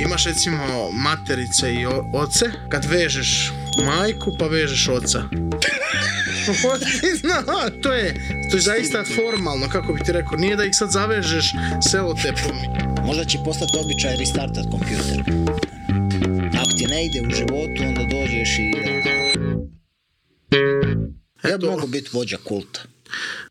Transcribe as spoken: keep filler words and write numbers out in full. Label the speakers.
Speaker 1: imaš recimo materice i o- oce, kad vežeš majku pa vežeš oca. Zna, to je, to je zaista formalno, kako bi ti rekao, nije da ih sad zavežeš selotepom.
Speaker 2: Možda će postati običaj restartat kompjuter. Ako ti ne ide u životu, onda dođeš i... Ja bi
Speaker 1: Eto.
Speaker 2: mogu biti vođa kulta.